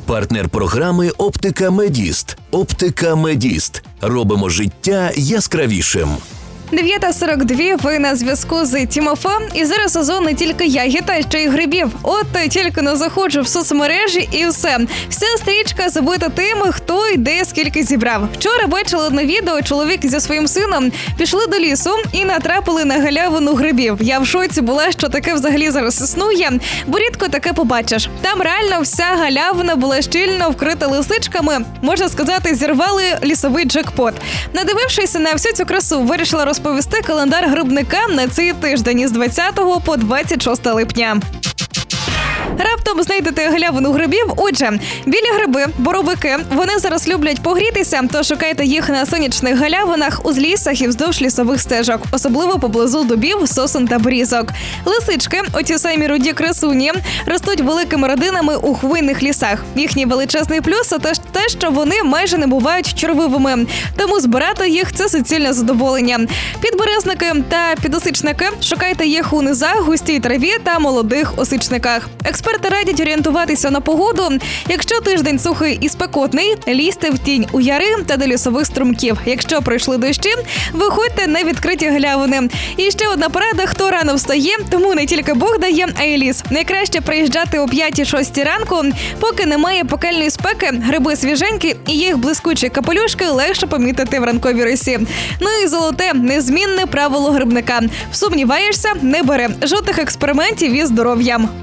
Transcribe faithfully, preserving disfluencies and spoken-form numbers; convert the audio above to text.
Партнер програми «Оптика Медіст». «Оптика Медіст». Робимо життя яскравішим. дев'ята сорок два, ви на зв'язку з Тімофеєм. І зараз сезон не тільки ягід, а ще й грибів. От тільки не заходжу в соцмережі і все. Вся стрічка забита тими, хто і де скільки зібрав. Вчора бачили одне відео, чоловік зі своїм сином пішли до лісу і натрапили на галявину грибів. Я в шоці була, що таке взагалі зараз існує, бо рідко таке побачиш. Там реально вся галявина була щільно вкрита лисичками. Можна сказати, зірвали лісовий джекпот. Надивившись на всю цю красу, вирішила розповісти Повести календар грибника на цей тиждень із двадцятого по двадцять шосте липня. Раптом знайдете галявину грибів. Отже, білі гриби, боровики, вони зараз люблять погрітися, то шукайте їх на сонячних галявинах, узліссях і вздовж лісових стежок, особливо поблизу дубів, сосен та берізок. Лисички, оті самі руді красуні, ростуть великими родинами у хвойних лісах. Їхній величезний плюс – це те, що вони майже не бувають червивими, тому збирати їх – це суцільне задоволення. Підберезники та підосичники – шукайте їх у низах, густій траві та молодих осичниках. Експерти радять орієнтуватися на погоду. Якщо тиждень сухий і спекотний, лізьте в тінь у яри та до лісових струмків. Якщо пройшли дощі, виходьте на відкриті галявини. І ще одна порада, хто рано встає, тому не тільки Бог дає, а й ліс. Найкраще приїжджати о п'ятій-шостій ранку, поки немає пекельної спеки, гриби свіженькі і їх блискучі капелюшки легше помітити в ранковій росі. Ну і золоте, незмінне правило грибника. Сумніваєшся – не бери. Жодних експериментів із здоров'ям.